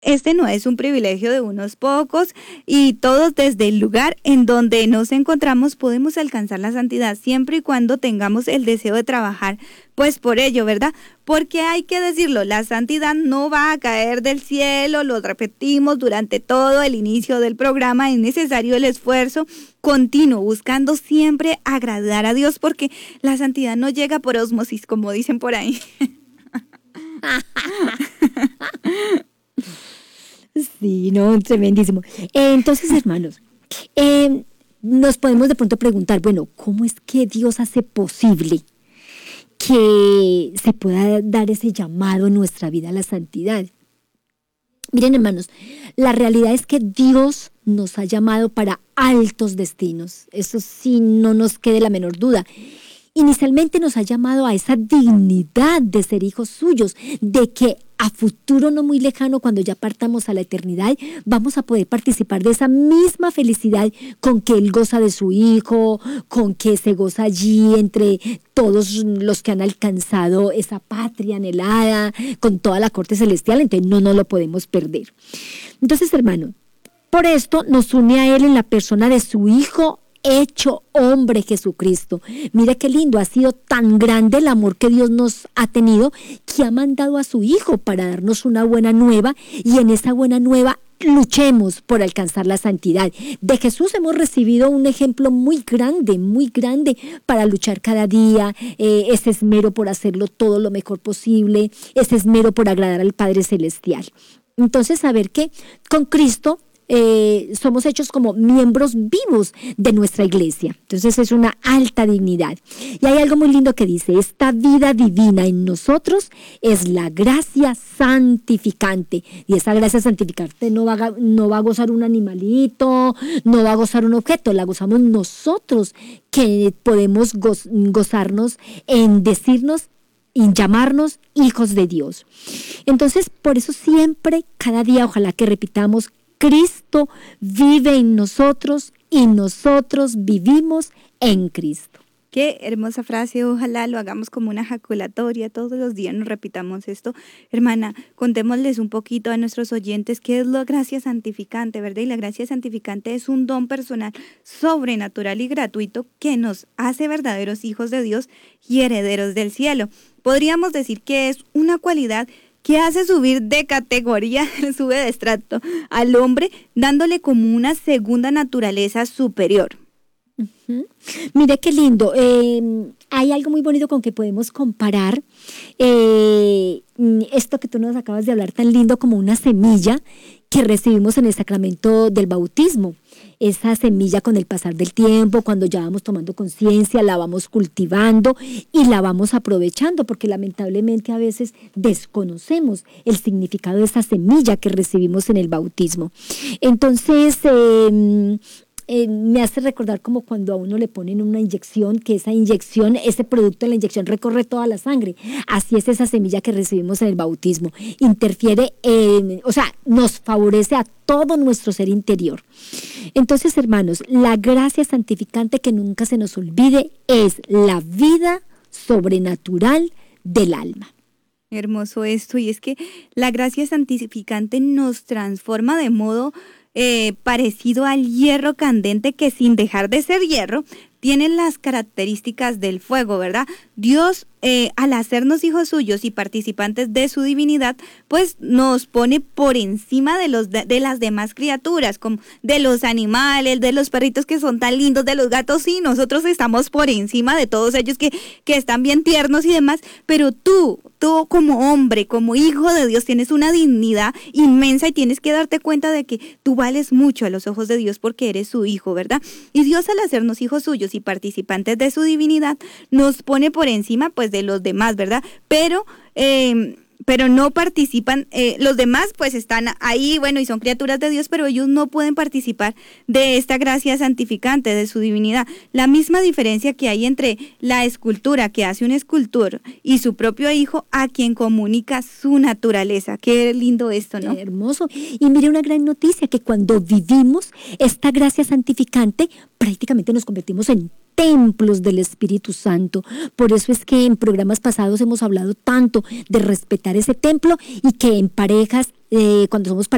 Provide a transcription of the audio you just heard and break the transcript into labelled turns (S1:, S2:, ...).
S1: este no es un privilegio de unos pocos y todos desde el lugar en donde nos encontramos podemos alcanzar la santidad siempre y cuando tengamos el deseo de trabajar pues por ello, ¿verdad? Porque hay que decirlo, la santidad no va a caer del cielo, lo repetimos durante todo el inicio del programa, es necesario el esfuerzo continuo, buscando siempre agradar a Dios, porque la santidad no llega por ósmosis, como dicen por ahí.
S2: Sí, no, tremendísimo. Entonces, hermanos, nos podemos de pronto preguntar, bueno, ¿cómo es que Dios hace posible que se pueda dar ese llamado en nuestra vida a la santidad? Miren, hermanos, la realidad es que Dios nos ha llamado para altos destinos. Eso sí, no nos quede la menor duda. Inicialmente nos ha llamado a esa dignidad de ser hijos suyos, de que a futuro no muy lejano, cuando ya partamos a la eternidad, vamos a poder participar de esa misma felicidad con que Él goza de su Hijo, con que se goza allí entre todos los que han alcanzado esa patria anhelada, con toda la corte celestial. Entonces no nos lo podemos perder. Entonces, hermano, por esto nos une a Él en la persona de su Hijo hecho hombre, Jesucristo. Mira qué lindo, ha sido tan grande el amor que Dios nos ha tenido, que ha mandado a su Hijo para darnos una buena nueva, y en esa buena nueva luchemos por alcanzar la santidad. De Jesús hemos recibido un ejemplo muy grande para luchar cada día, ese esmero por hacerlo todo lo mejor posible, ese esmero por agradar al Padre Celestial. Entonces, saber que con Cristo somos hechos como miembros vivos de nuestra iglesia. Entonces es una alta dignidad. Y hay algo muy lindo que dice: esta vida divina en nosotros es la gracia santificante. Y esa gracia santificante no va a gozar un animalito, no va a gozar un objeto, la gozamos nosotros, que podemos gozarnos en decirnos y llamarnos hijos de Dios. Entonces, por eso siempre, cada día, ojalá que repitamos: Cristo vive en nosotros y nosotros vivimos en Cristo.
S1: Qué hermosa frase, ojalá lo hagamos como una ejaculatoria, todos los días nos repitamos esto. Hermana, contémosles un poquito a nuestros oyentes qué es la gracia santificante, ¿verdad? Y la gracia santificante es un don personal, sobrenatural y gratuito que nos hace verdaderos hijos de Dios y herederos del cielo. Podríamos decir que es una cualidad que hace subir de categoría, sube de estrato al hombre, dándole como una segunda naturaleza superior.
S2: Uh-huh. Mire qué lindo. Hay algo muy bonito con que podemos comparar esto que tú nos acabas de hablar, tan lindo como una semilla que recibimos en el sacramento del bautismo. Esa semilla, con el pasar del tiempo, cuando ya vamos tomando conciencia, la vamos cultivando y la vamos aprovechando, porque lamentablemente a veces desconocemos el significado de esa semilla que recibimos en el bautismo. Entonces, me hace recordar como cuando a uno le ponen una inyección, que esa inyección, ese producto de la inyección recorre toda la sangre. Así es esa semilla que recibimos en el bautismo. Interfiere, nos favorece a todo nuestro ser interior. Entonces, hermanos, la gracia santificante, que nunca se nos olvide, es la vida sobrenatural del alma.
S1: Hermoso esto, y es que la gracia santificante nos transforma de modo parecido al hierro candente, que sin dejar de ser hierro, tiene las características del fuego, ¿verdad? Dios, al hacernos hijos suyos y participantes de su divinidad, pues nos pone por encima de las demás criaturas, como de los animales, de los perritos que son tan lindos, de los gatos. Sí, nosotros estamos por encima de todos ellos que están bien tiernos y demás, pero tú como hombre, como hijo de Dios, tienes una dignidad inmensa y tienes que darte cuenta de que tú vales mucho a los ojos de Dios porque eres su hijo, ¿verdad? Y Dios, al hacernos hijos suyos y participantes de su divinidad, nos pone por encima pues de los demás, ¿verdad? Pero no participan, los demás pues están ahí, bueno, y son criaturas de Dios, pero ellos no pueden participar de esta gracia santificante, de su divinidad. La misma diferencia que hay entre la escultura que hace un escultor y su propio hijo, a quien comunica su naturaleza. Qué lindo esto, ¿no?
S2: Qué hermoso. Y mire, una gran noticia, que cuando vivimos esta gracia santificante, prácticamente nos convertimos en templos del Espíritu Santo. Por eso es que en programas pasados hemos hablado tanto de respetar ese templo, y que en parejas, cuando somos